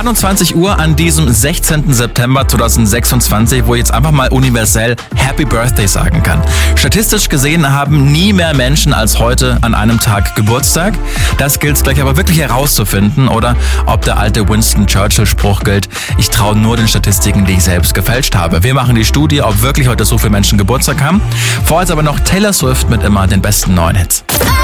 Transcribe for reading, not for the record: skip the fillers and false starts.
21 Uhr an diesem 16. September 2026, wo ich jetzt einfach mal universell Happy Birthday sagen kann. Statistisch gesehen haben nie mehr Menschen als heute an einem Tag Geburtstag. Das gilt es gleich aber wirklich herauszufinden, oder ob der alte Winston Churchill-Spruch gilt: Ich traue nur den Statistiken, die ich selbst gefälscht habe. Wir machen die Studie, ob wirklich heute so viele Menschen Geburtstag haben. Vorher aber noch Taylor Swift mit immer den besten neuen Hits.